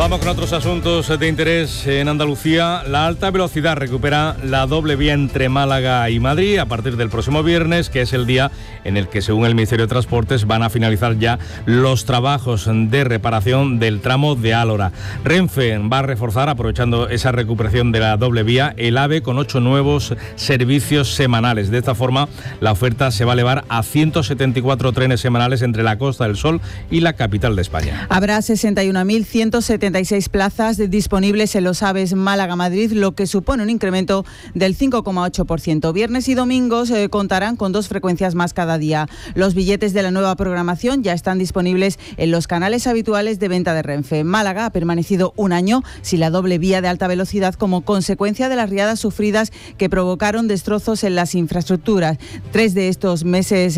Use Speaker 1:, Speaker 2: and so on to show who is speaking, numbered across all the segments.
Speaker 1: Vamos con otros asuntos de interés en Andalucía. La alta velocidad recupera la doble vía entre Málaga y Madrid a partir del próximo viernes, que es el día en el que, según el Ministerio de Transportes, van a finalizar ya los trabajos de reparación del tramo de Álora. Renfe va a reforzar, aprovechando esa recuperación de la doble vía, el AVE con 8 nuevos servicios semanales. De esta forma, la oferta se va a elevar a 174 trenes semanales entre la Costa del Sol y la capital de España.
Speaker 2: Habrá 61.176 plazas disponibles en los AVEs Málaga-Madrid, lo que supone un incremento del 5,8%. Viernes y domingos contarán con 2 frecuencias más cada día. Los billetes de la nueva programación ya están disponibles en los canales habituales de venta de Renfe. Málaga ha permanecido un año sin la doble vía de alta velocidad como consecuencia de las riadas sufridas que provocaron destrozos en las infraestructuras. Tres de estos meses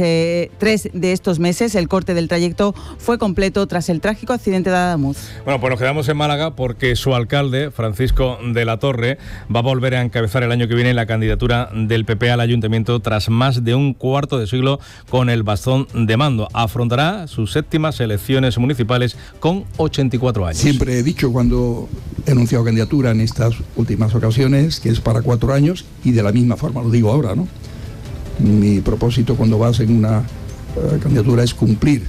Speaker 2: el corte del trayecto fue completo tras el trágico accidente de Adamuz.
Speaker 1: Bueno, pues nos quedamos en Málaga porque su alcalde, Francisco de la Torre, va a volver a encabezar el año que viene la candidatura del PP al ayuntamiento tras más de un cuarto de siglo con el bastón de mando. Afrontará sus 7ª elecciones municipales con 84 años.
Speaker 3: Siempre he dicho, cuando he anunciado candidatura en estas últimas ocasiones, que es para 4 años, y de la misma forma lo digo ahora, ¿no? Mi propósito cuando vas en una candidatura es cumplir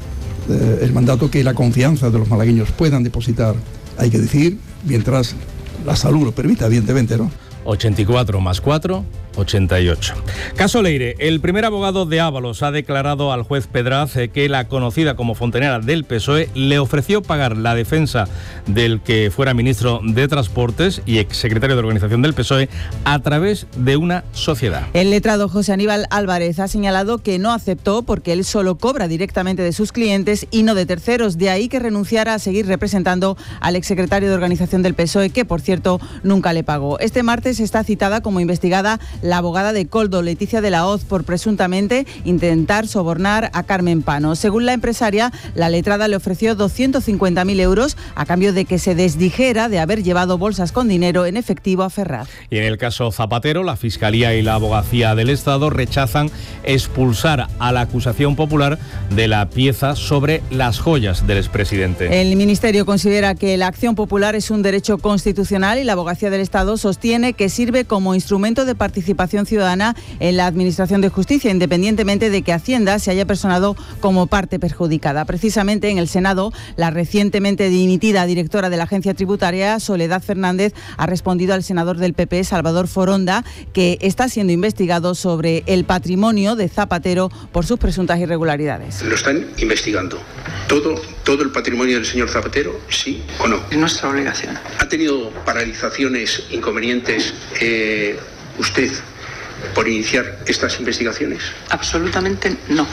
Speaker 3: el mandato, que la confianza de los malagueños puedan depositar, hay que decir, mientras la salud lo permita, evidentemente, ¿no?
Speaker 1: 84 más 4, 88. Caso Leire. El primer abogado de Ábalos ha declarado al juez Pedraz que la conocida como fontanera del PSOE le ofreció pagar la defensa del que fuera ministro de Transportes y exsecretario de Organización del PSOE a través de una sociedad.
Speaker 2: El letrado José Aníbal Álvarez ha señalado que no aceptó porque él solo cobra directamente de sus clientes y no de terceros. De ahí que renunciara a seguir representando al exsecretario de Organización del PSOE, que por cierto nunca le pagó. Este martes está citada como investigada la abogada de Coldo, Leticia de la Hoz, por presuntamente intentar sobornar a Carmen Pano. Según la empresaria, la letrada le ofreció 250.000 euros a cambio de que se desdijera de haber llevado bolsas con dinero en efectivo a Ferraz.
Speaker 1: Y en el caso Zapatero, la Fiscalía y la Abogacía del Estado rechazan expulsar a la acusación popular de la pieza sobre las joyas del expresidente.
Speaker 2: El Ministerio considera que la acción popular es un derecho constitucional y la Abogacía del Estado sostiene que sirve como instrumento de participación ciudadana en la Administración de Justicia, independientemente de que Hacienda se haya personado como parte perjudicada. Precisamente en el Senado, la recientemente dimitida directora de la Agencia Tributaria, Soledad Fernández, ha respondido al senador del PP, Salvador Foronda, que está siendo investigado sobre el patrimonio de Zapatero por sus presuntas irregularidades.
Speaker 4: Lo están investigando. ¿Todo el patrimonio del señor Zapatero, sí o no?
Speaker 5: Es nuestra obligación.
Speaker 4: ¿Ha tenido paralizaciones, inconvenientes usted por iniciar estas investigaciones?
Speaker 5: Absolutamente no.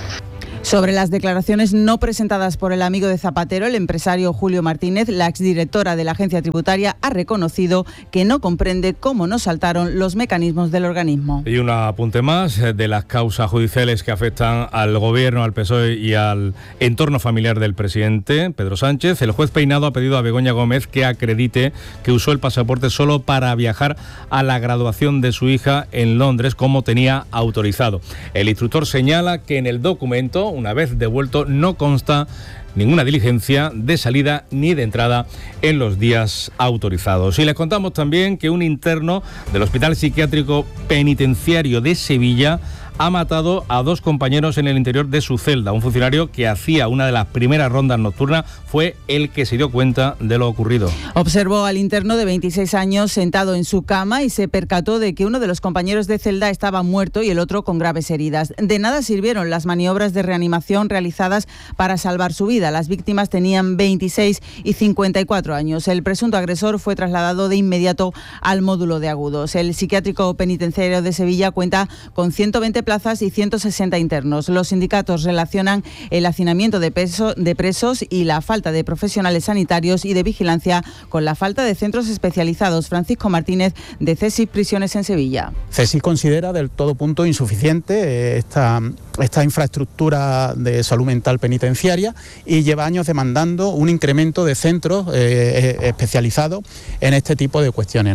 Speaker 2: Sobre las declaraciones no presentadas por el amigo de Zapatero, el empresario Julio Martínez, la exdirectora de la Agencia Tributaria ha reconocido que no comprende cómo no saltaron los mecanismos del organismo.
Speaker 1: Y un apunte más de las causas judiciales que afectan al gobierno, al PSOE y al entorno familiar del presidente Pedro Sánchez. El juez Peinado ha pedido a Begoña Gómez que acredite que usó el pasaporte solo para viajar a la graduación de su hija en Londres, como tenía autorizado. El instructor señala que en el documento, una vez devuelto, no consta ninguna diligencia de salida ni de entrada en los días autorizados. Y les contamos también que un interno del Hospital Psiquiátrico Penitenciario de Sevilla ha matado a 2 compañeros en el interior de su celda. Un funcionario que hacía una de las primeras rondas nocturnas fue el que se dio cuenta de lo ocurrido.
Speaker 2: Observó al interno de 26 años sentado en su cama y se percató de que uno de los compañeros de celda estaba muerto y el otro con graves heridas. De nada sirvieron las maniobras de reanimación realizadas para salvar su vida. Las víctimas tenían 26 y 54 años. El presunto agresor fue trasladado de inmediato al módulo de agudos. El psiquiátrico penitenciario de Sevilla cuenta con 120 plazas y 160 internos. Los sindicatos relacionan el hacinamiento de presos y la falta de profesionales sanitarios y de vigilancia con la falta de centros especializados. Francisco Martínez, de CESIF Prisiones en Sevilla.
Speaker 6: CESIF considera del todo punto insuficiente esta infraestructura de salud mental penitenciaria y lleva años demandando un incremento de centros especializados en este tipo de cuestiones.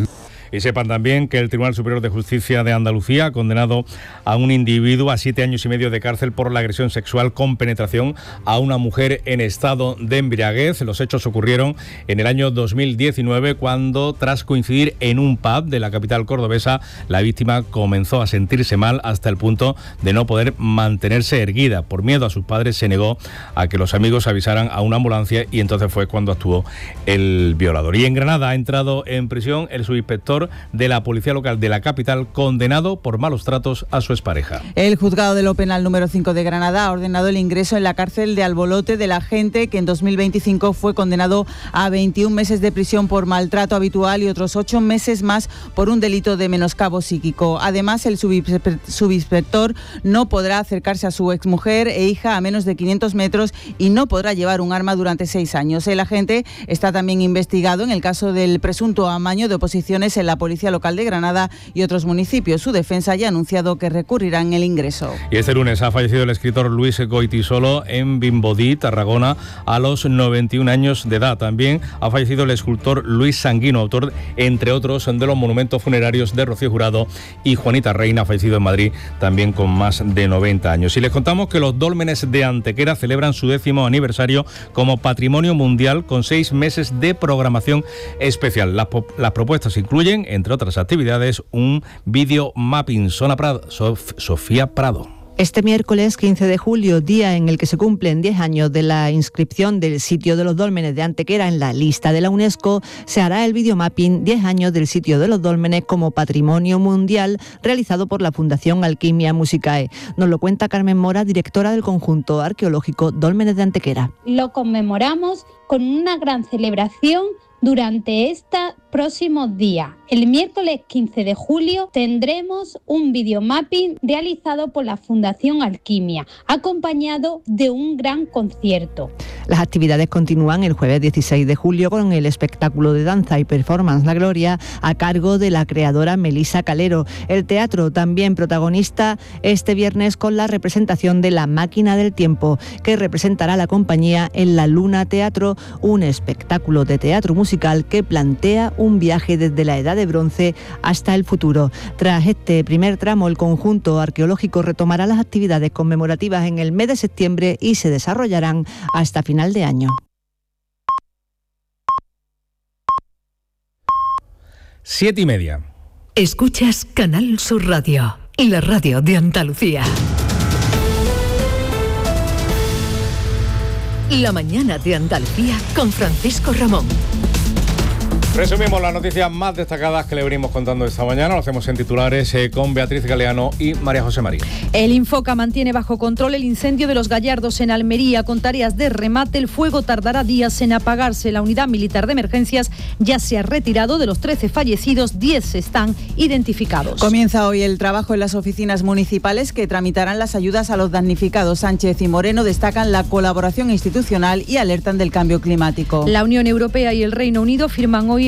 Speaker 1: Y sepan también que el Tribunal Superior de Justicia de Andalucía ha condenado a un individuo a 7 años y medio de cárcel por la agresión sexual con penetración a una mujer en estado de embriaguez. Los hechos ocurrieron en el año 2019 cuando, tras coincidir en un pub de la capital cordobesa, la víctima comenzó a sentirse mal hasta el punto de no poder mantenerse erguida. Por miedo a sus padres se negó a que los amigos avisaran a una ambulancia y entonces fue cuando actuó el violador. Y en Granada ha entrado en prisión el subinspector de la Policía Local de la capital, condenado por malos tratos a su expareja.
Speaker 2: El juzgado de lo penal número 5 de Granada ha ordenado el ingreso en la cárcel de Albolote del agente que en 2025 fue condenado a 21 meses de prisión por maltrato habitual y otros 8 meses más por un delito de menoscabo psíquico. Además, el subinspector no podrá acercarse a su exmujer e hija a menos de 500 metros y no podrá llevar un arma durante 6 años. El agente está también investigado en el caso del presunto amaño de oposiciones en la Policía Local de Granada y otros municipios. Su defensa ya ha anunciado que recurrirán el ingreso.
Speaker 1: Y este lunes ha fallecido el escritor Luis Goitisolo en Vimbodí, Tarragona, a los 91 años de edad. También ha fallecido el escultor Luis Sanguino, autor, entre otros, de los monumentos funerarios de Rocío Jurado, y Juanita Reina, fallecido en Madrid, también con más de 90 años. Y les contamos que los dólmenes de Antequera celebran su 10º aniversario como Patrimonio Mundial con 6 meses de programación especial. Las propuestas incluyen, entre otras actividades, un video mapping. Sofía Prado.
Speaker 7: Este miércoles 15 de julio, día en el que se cumplen 10 años de la inscripción del sitio de los dólmenes de Antequera en la lista de la UNESCO, se hará el videomapping 10 años del sitio de los dólmenes como Patrimonio Mundial, realizado por la Fundación Alquimia Musicae. Nos lo cuenta Carmen Mora, directora del conjunto arqueológico Dólmenes de Antequera.
Speaker 8: Lo conmemoramos con una gran celebración durante estos próximos días. El miércoles 15 de julio tendremos un videomapping realizado por la Fundación Alquimia, acompañado de un gran concierto.
Speaker 7: Las actividades continúan el jueves 16 de julio con el espectáculo de danza y performance La Gloria a cargo de la creadora Melisa Calero. El teatro también protagonista este viernes con la representación de La Máquina del Tiempo, que representará la compañía en La Luna Teatro, un espectáculo de teatro musical que plantea un viaje desde la Edad de Bronce hasta el futuro. Tras este primer tramo, el conjunto arqueológico retomará las actividades conmemorativas en el mes de septiembre y se desarrollarán hasta final de año.
Speaker 1: 7:30.
Speaker 9: Escuchas Canal Sur Radio, la radio de Andalucía. La mañana de Andalucía con Francisco Ramón.
Speaker 1: Resumimos las noticias más destacadas que le venimos contando esta mañana. Lo hacemos en titulares con Beatriz Galeano y María José María.
Speaker 10: El Infoca mantiene bajo control el incendio de los Gallardos en Almería. Con tareas de remate, el fuego tardará días en apagarse. La unidad militar de emergencias ya se ha retirado. De los 13 fallecidos, 10 están identificados.
Speaker 2: Comienza hoy el trabajo en las oficinas municipales que tramitarán las ayudas a los damnificados. Sánchez y Moreno destacan la colaboración institucional y alertan del cambio climático.
Speaker 10: La Unión Europea y el Reino Unido firman hoy